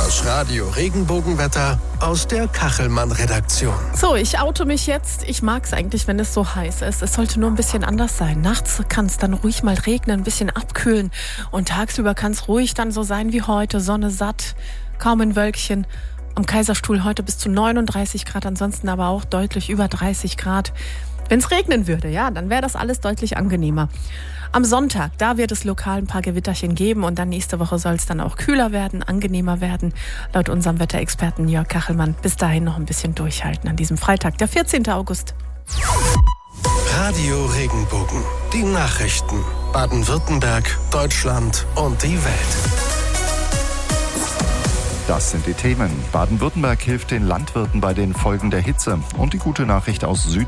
Das Radio Regenbogenwetter aus der Kachelmann-Redaktion. So, ich oute mich jetzt. Ich mag es eigentlich, wenn es so heiß ist. Es sollte nur ein bisschen anders sein. Nachts kann es dann ruhig mal regnen, ein bisschen abkühlen. Und tagsüber kann es ruhig dann so sein wie heute. Sonne satt, kaum ein Wölkchen. Am Kaiserstuhl heute bis zu 39 Grad, ansonsten aber auch deutlich über 30 Grad. Wenn es regnen würde, ja, dann wäre das alles deutlich angenehmer. Am Sonntag, da wird es lokal ein paar Gewitterchen geben und dann nächste Woche soll es dann auch kühler werden, angenehmer werden, laut unserem Wetterexperten Jörg Kachelmann. Bis dahin noch ein bisschen durchhalten an diesem Freitag, der 14. August. Radio Regenbogen, die Nachrichten. Baden-Württemberg, Deutschland und die Welt. Das sind die Themen. Baden-Württemberg hilft den Landwirten bei den Folgen der Hitze. Und die gute Nachricht aus